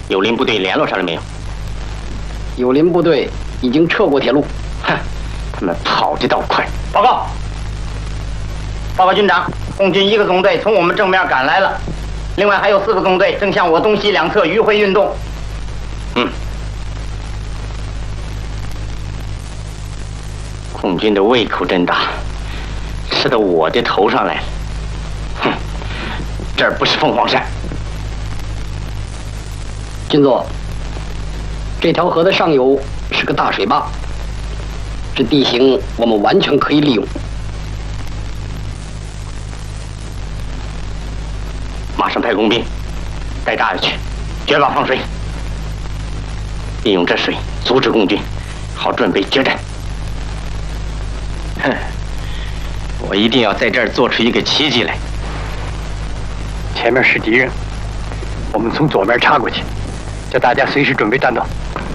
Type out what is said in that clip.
友邻部队联络上了没有？ 友邻部队已经撤过铁路。 哼，他们跑得倒快。 报告军长，共军1个纵队从我们正面赶来了，另外还有4个纵队正向我东西两侧迂回运动。 共军的胃口真大，吃到我的头上来了。哼，这儿不是凤凰山。 军座，这条河的上游是个大水坝，这地形我们完全可以利用。 马上派工兵带大爷去决坝放水，利用这水阻止共军，好准备决战。哼，我一定要在这儿做出一个奇迹来。 前面是敌人，我们从左面插过去，叫大家随时准备战斗。